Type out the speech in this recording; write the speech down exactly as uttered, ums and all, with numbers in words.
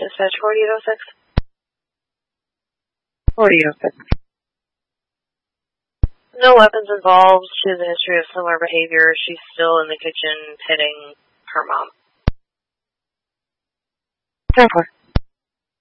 Dispatch forty-eight oh six. forty-eight oh six. No weapons involved. She has a history of similar behavior. She's still in the kitchen hitting her mom. ten four.